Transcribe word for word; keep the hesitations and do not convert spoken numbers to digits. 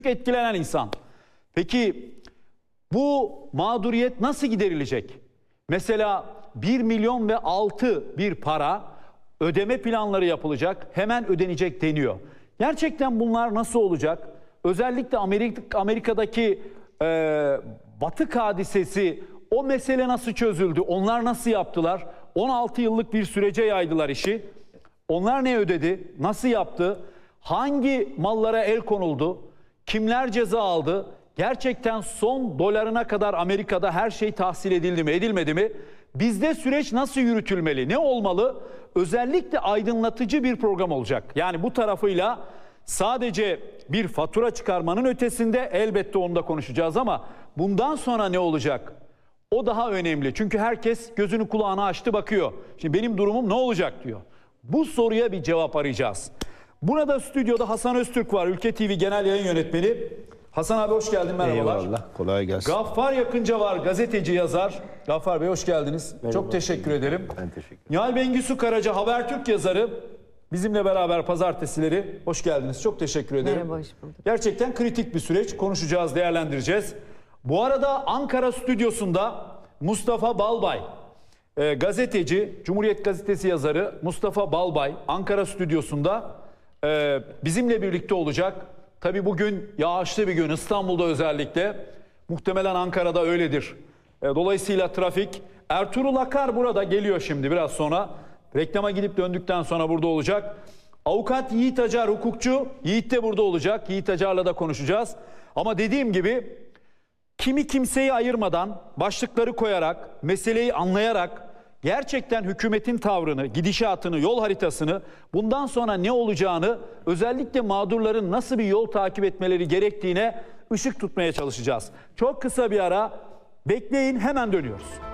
etkilenen insan. Peki bu mağduriyet nasıl giderilecek? Mesela bir milyon ve altı bir para ödeme planları yapılacak, hemen ödenecek deniyor. Gerçekten bunlar nasıl olacak? Özellikle Amerika, Amerika'daki e, batık hadisesi, o mesele nasıl çözüldü? Onlar nasıl yaptılar? on altı yıllık bir sürece yaydılar işi. Onlar ne ödedi? Nasıl yaptı? Hangi mallara el konuldu? Kimler ceza aldı? Gerçekten son dolarına kadar Amerika'da her şey tahsil edildi mi, edilmedi mi? Bizde süreç nasıl yürütülmeli? Ne olmalı? Özellikle aydınlatıcı bir program olacak. Yani bu tarafıyla sadece bir fatura çıkarmanın ötesinde elbette onu da konuşacağız ama bundan sonra ne olacak? O daha önemli. Çünkü herkes gözünü kulağını açtı bakıyor. Şimdi benim durumum ne olacak diyor. Bu soruya bir cevap arayacağız. Burada stüdyoda Hasan Öztürk var. Ülke T V Genel Yayın Yönetmeni. Hasan abi hoş geldin, merhabalar. Eyvallah, kolay gelsin. Gaffar Yakınca var, gazeteci, yazar. Gaffar Bey hoş geldiniz. Merhaba. Çok teşekkür ederim. Ben teşekkür ederim. Nihal Bengüsü Karaca, Habertürk yazarı. Bizimle beraber pazartesileri. Hoş geldiniz. Çok teşekkür ederim. Merhaba, hoş bulduk. Gerçekten kritik bir süreç. Konuşacağız, değerlendireceğiz. Bu arada Ankara stüdyosunda Mustafa Balbay, e, gazeteci, Cumhuriyet Gazetesi yazarı Mustafa Balbay Ankara stüdyosunda e, bizimle birlikte olacak. Tabii bugün yağışlı bir gün, İstanbul'da özellikle. Muhtemelen Ankara'da öyledir. E, dolayısıyla trafik. Ertuğrul Akar burada geliyor şimdi biraz sonra. Reklama gidip döndükten sonra burada olacak. Avukat Yiğit Acar, hukukçu. Yiğit de burada olacak. Yiğit Acar'la da konuşacağız. Ama dediğim gibi kimi kimseyi ayırmadan, başlıkları koyarak, meseleyi anlayarak gerçekten hükümetin tavrını, gidişatını, yol haritasını, bundan sonra ne olacağını, özellikle mağdurların nasıl bir yol takip etmeleri gerektiğine ışık tutmaya çalışacağız. Çok kısa bir ara bekleyin, hemen dönüyoruz.